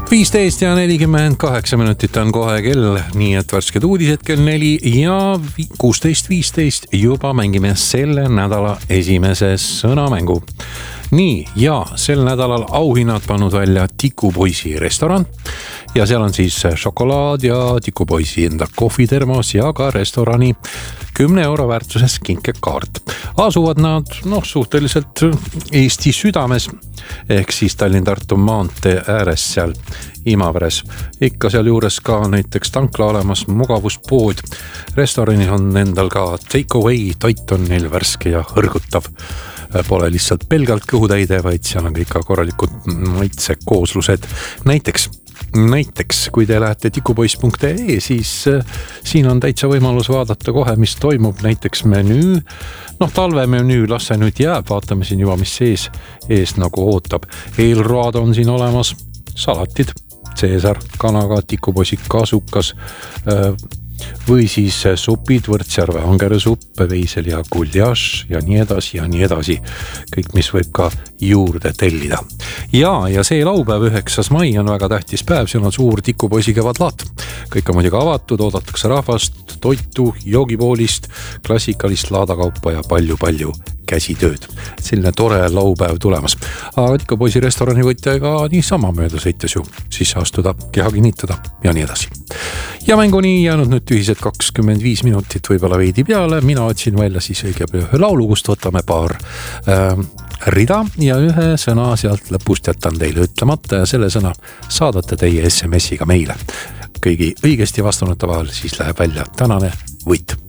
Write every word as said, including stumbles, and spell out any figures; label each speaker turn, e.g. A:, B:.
A: viisteist ja nelikümmend kaheksa minutit on kohe kell, nii et värsked uudised kell neli ja kuusteist viisteist juba mängime selle nädala esimese sõnamängu. Nii, ja sel nädalal auhinnad pannud välja Tikupoisi restoran ja seal on siis šokolaad ja Tikupoisi enda kohvitermos ja ka restorani kümne euro väärtuses kinkekaart. Asuvad nad noh, suhteliselt Eesti südames ehk siis Tallinn-Tartu maantee ääres seal Imaveres. Ikka seal juures ka näiteks tankla olemas mugavuspood. Restorani on endal ka take away, toit on neil värske ja hõrgutav. Pole lihtsalt pelgalt kõhutäide, vaid seal on ikka korralikud maitsekooslused. Näiteks, näiteks kui te lähete tikupois punkt ee, siis siin on täitsa võimalus vaadata kohe, mis toimub. Näiteks menüü, noh talvemenüü, las see nüüd jääb, vaatame siin juba, mis sees ees nagu ootab. Eelroad on siin olemas, salatid, Caesar, kanaga, tikupoisi kasukas või siis supid, Võrtsjärve angeresupp, veiseliha guljaš ja nii edasi ja nii edasi. Kõik, mis võib ka juurde tellida. Ja, ja see laupäev üheksas mai on väga tähtis päev, see on suur Tikupoisi kevadlaat. Kõik on muidugi avatud, oodatakse rahvast, toitu, joogipoolist, klassikalist laadakaupa ja palju-palju käsitööd. Selline tore laupäev tulemas. Aga Tikupoisi restorani võite ka niisama mööda sõites ju sisse astuda, keha kinnitada ja nii edasi. Ja mänguni jäänud nüüd ühised kakskümmend viis minutit võibolla veidi peale. Mina otsin välja siis õigepeale ühe laulu, kust võtame paar äh, rida ja ühe sõna sealt lõpust jätan teile ütlemata ja selle sõna saadate teie S M S-iga meile. Kõigi õigesti vastanute vahel siis läheb välja tänane võit.